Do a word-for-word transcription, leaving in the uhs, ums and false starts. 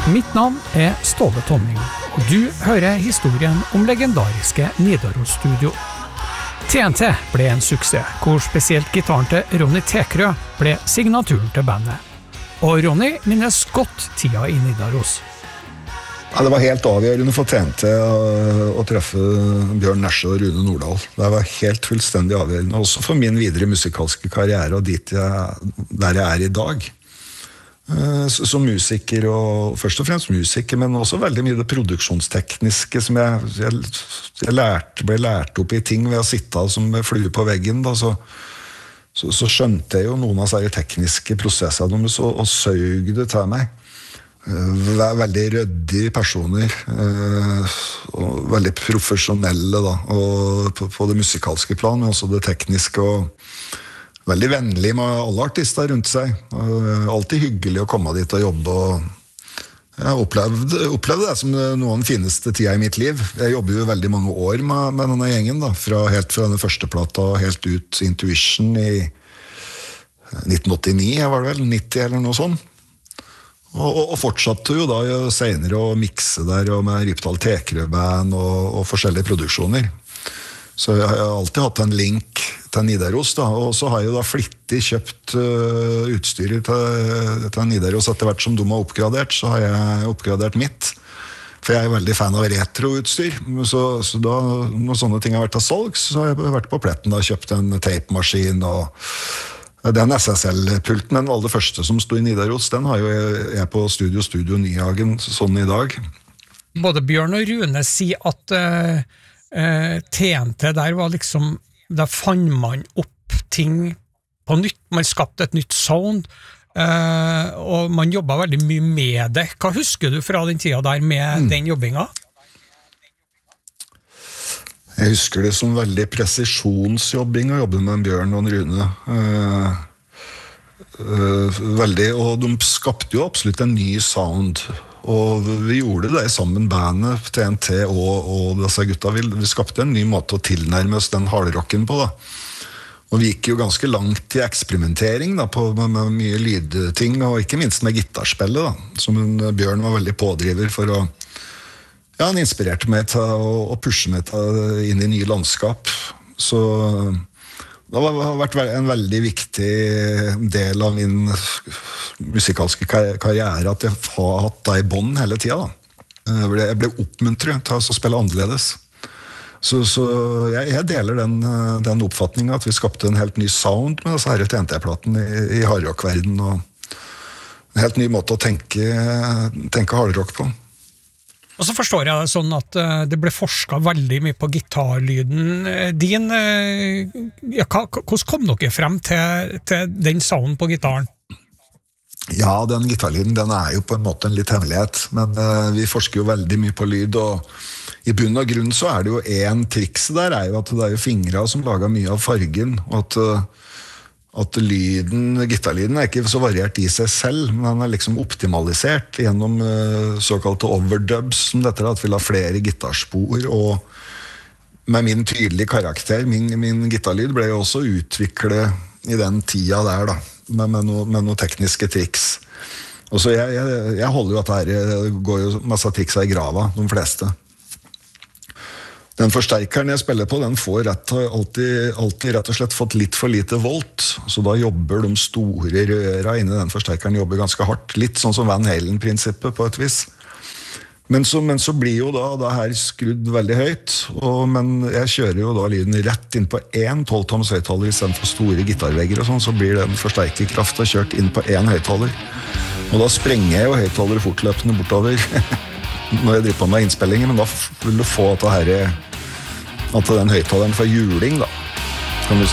Mitt navn er Ståle Tonning, og du hører historien om legendariske Nidaros Studio. T N T ble en suksess, hvor spesielt gitaren til Ronny Tekrø ble signaturen til bandet. Og Ronny minnes godt tida i Nidaros. Ja, det var helt avgjørende for T N T å, å treffe Bjørn Nesje og Rune Nordahl. Det var helt fullstendig avgjørende, også for min videre musikalske karriere og dit jeg, der jeg er i dag. Som musiker, og først og fremst musiker, men også veldig mye det produksjonstekniske som jeg, jeg, jeg lærte, ble lært opp i ting ved å sitte som flue på veggen. Da, så, så, så skjønte jeg jo noen av de tekniske prosessene og, og søg det til meg. Veldig røddige personer, og veldig profesjonelle da, og på, på det musikalske plan, men også det tekniske, og veldig vennlig med alle artister rundt seg. Alltid hyggelig å komme dit og jobbe. Og jeg opplevde, opplevde det som noen av den fineste tida i mitt liv. Jeg jobber jo veldig mange år med, med denne gjengen, da, fra, helt fra denne første plata og helt ut Intuition i nitten åttini, var det vel, nitti eller noe sånt. Og, og, og fortsatte jo da senere å mikse der og med Rypdal Tekrø-band og, og forskjellige produksjoner. Så jeg har alltid hatt en link til Nidaros, da, og så har jeg jo da flittig kjøpt uh, utstyret til, til Nidaros etter hvert som de har oppgradert, så har jeg oppgradert mitt. For jeg er veldig fan av retro-utstyr, så, så da, når sånne ting har vært av salg, så har jeg vært på pletten da, kjøpt en tape-maskin, og den S S L-pulten, den aller første som stod i Nidaros, den har jo jeg på Studio Studio Nyhagen sånn i dag. Både Bjørn og Rune sier at uh, uh, T N T der var liksom, der fant man opp ting på nytt, man skapte et nytt sound, uh, og man jobbet veldig mye med det. Hva husker du fra den tida der med mm. den jobbinga? Jeg husker det som veldig presisjonsjobbing å jobbe med Bjørn og Rune. Uh, uh, veldig, og de skapte jo absolutt en ny sound. Og vi gjorde det sammen, bandet, T N T og, og disse gutta. Vi, vi skapte en ny måte å tilnærme oss den hardrocken på, da. Og vi gikk jo ganske langt i eksperimentering, da, på, med, med mye lydting, og ikke minst med gitarspillet, da. Som en, Bjørn var veldig pådriver for å ja, han inspirerte meg til å, å pushe meg til, inn i nye landskap. Så det har vært en veldig viktig del av min musikalske karriere at jeg har hatt det i bånd hele tiden. Da. Jeg ble, jeg ble oppmuntret til å spille annerledes. Så, så jeg, jeg deler den, den oppfatningen at vi skapte en helt ny sound med disse her T N T-platen i, i hardrock-verden, og en helt ny måte å tenke, tenke hardrock på. Og så forstår jeg det sånn at uh, det ble forsket veldig mye på gitarlyden din. Uh, ja, hvordan kom dere frem til, til den sounden på gitaren? Ja, den gitarlyden den er jo på en måte en litt hemmelighet, men uh, vi forsker jo veldig mye på lyd, og i bunn og grunn så er det jo en triks der, er jo at det er jo fingre som lager mye av fargen, og at uh, at lyden, gitarlyden er ikke så variert i seg selv, men den er liksom optimalisert gjennom uh, såkalte overdubs, som dette er at vi la flere gitarspor, og med min tydelige karakter, min, min gitarlyd ble jo også utviklet i den tida der, da, med, med, no, med noen tekniske triks. Og så jeg, jeg, jeg holder jo at her går jo masse triks i grava, de fleste. Den forsterkeren jeg spiller på, den får rett, alltid, alltid rett og slett fått litt for lite volt, så da jobber de store røra inni den forsterkeren jobber ganske hardt, litt sånn som Van Halen-prinsippet på et vis. Men så, men så blir jo da det her skrudd veldig høyt, og, men jeg kjører jo da lyden rett inn på en tolv-toms høyttaler i stedet for store gitarvegger og sånn, så blir den forsterkerkraften kjørt inn på en høyttaler. Og da sprenger jeg jo høyttaler fortløpende bortover når jeg driver på med innspillinger, men da vil du få at, det her, at den høyttaleren får juling, da, kan du si.